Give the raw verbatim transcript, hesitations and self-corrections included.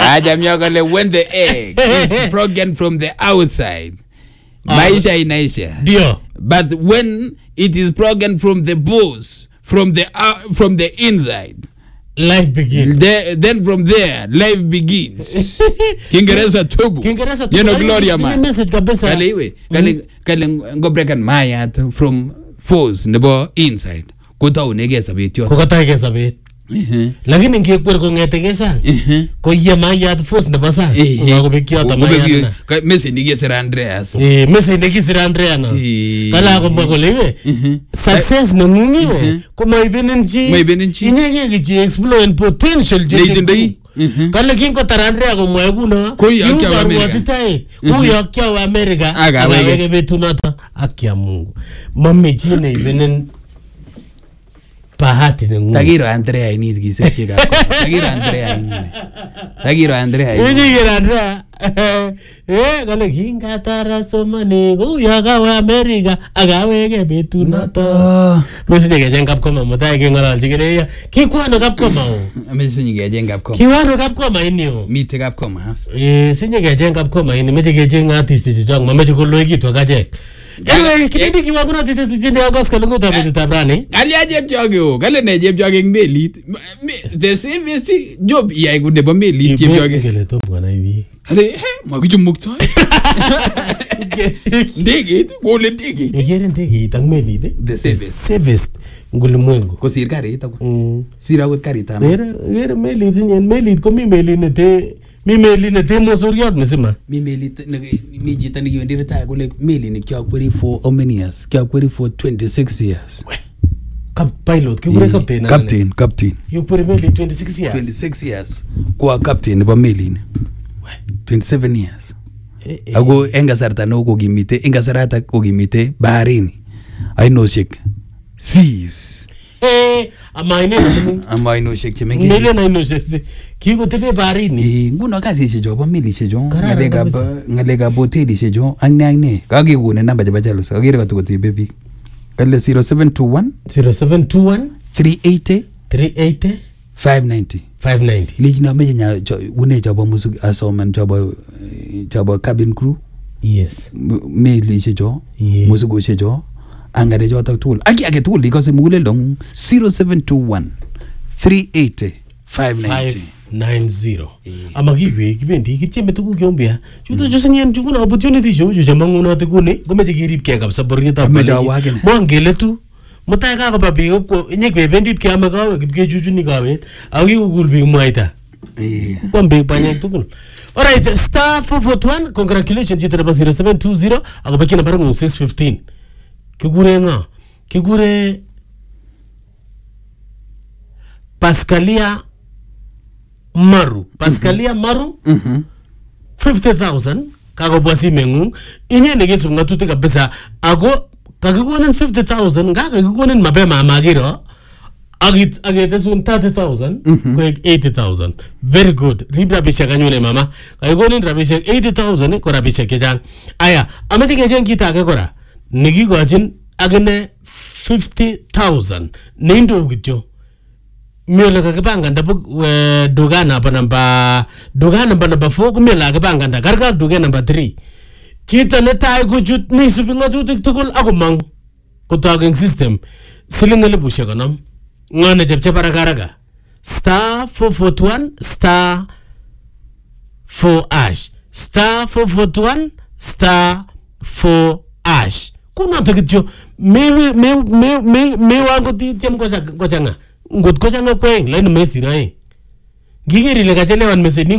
Ajamia kale when the egg is broken from the outside, maisha inaisha. Dio. But when it is broken from the balls, from the uh, from the inside, life begins. The, then from there, life begins. Kingereza tubu. Kingereza tubu. You know, Gloria man. Message kabisa. Kale iwe. Kale kale ngo break and mayat from force nebo inside. Kota unege sabit yo. Kota unege sabit. Mhm. Lakini ngekwer ko ngetegesa. Mhm. Ko ye mayat force nebo sa. Ngo bikyo ta mayat. Ka Messi nige Sir Andreas. Eh, Messi nige Sir Andreas na. Kala ko magoliwe. Success na ngungi. Ko maibenen chi. Maibenen chi. Inyege ki explore potential je. Legendary. Kale kinko Andrea ko mwaeguna. Ko yakya wa America. Ko yakya wa America. Agawege betunata akya Mungu. Mami chi ne ibenen bahati nengu. Tagiro Andrea ini gise chika. Tagiro Andrea ini. Tagiro Andrea ini. Tagiro Andrea. Eh, kale kinga tara somani go yaga wa America agawege betunata. Mesi nige jengap koma mutai kingala jigere. Kikwano kap koma o. Mesi nige jengap koma. Kiwano kap koma ini o. Mite kap koma. Eh, sinige jengap koma ini mete ge jeng artist jong mamete ko loigi to gaje. Kale kididi kiwa kuna tete tete August kale ngota bete tabrani. Kale ajep joge. Kale ne jep joge melit. The same job ya igude ba melit jep joge. Kale to bwana hivi. Kale he makijumukta. Ndege gole ndege. Yere ndege itang melit. The safest. Safest ngulimwengu. Ko sir kari ta ko. Sira ko kari ta. Yere yere melit nyen melit ko mi melit ne te mi meli ne te mosoriat mesema mi meli mi jita ni yondire ta ko le meli ni kya query for how many years kya query for twenty-six years kap pilot ki kure captain captain captain you query meli twenty-six years twenty-six years kwa captain ba meli ni twenty-seven years ago enga sarta no ko gimite enga sarata ko gimite baharini aino shek seas eh amaine amaino shek chemenge meli na ino shek kiko tepe baharini eh nguno kazi shejo ba meli shejo ngalega ngalega hoteli shejo angne angne kage gune namba ja bajalo kage ka tuko tibe bi kale zero seven two one zero seven two one three eighty three eighty five ninety five ninety lijina meje nya une jabo musu asoman jabo jabo cabin crew yes meli shejo musu go shejo angade jota tool aki age tool because mugule dong zero seven two one three eighty five ninety ninety ama kiwe kibendi kityeme tuku kyombia chuto chusinyen chukuna opportunity show chu chamanguna tikune komeche kirib kee kabisa boryetab mwangele tu mutai kakoba biik ko nyekbebendi pkeame kawek kipkechuchuni kawet ako kikukul biik mwaita kwam biik banyek tugul. Alright, star four four one, congratulations chito nebo zero seven two zero akobo kina barangung six fifteen. Kikure nga kikure Pascalia Maru. Pascalia Maru. Mhm. fifty thousand kako bwasi mengu. Inye negesu ngatuti kabisa. Ako kakikonen fifty thousand nga kakikonen mapema amagiro. Agit agitesun thirty thousand ko eighty thousand. Very good. Rib rabisha kanyune mama. Kakikonen rabisha eighty thousand ko rabisha kejang. Aya, amache kejang kita ake kora. Nikikochin agene fifty thousand. Neindo kityo. Miola kakipanga ndapo dogana hapa namba dogana namba namba four kumiola kakipanga nda karka dogana namba three chita netai kuchut nisupi ngatutik tukul ako mang kutageng system silingale bushe kanam ngane chepche parakaraka star four four one star four ash star four four one star four ash kuna tukityo me me me me me wangu ti tiam kocha kocha nga ngot ko changa kweng lain Messi rai gigeri le kachelewan Messi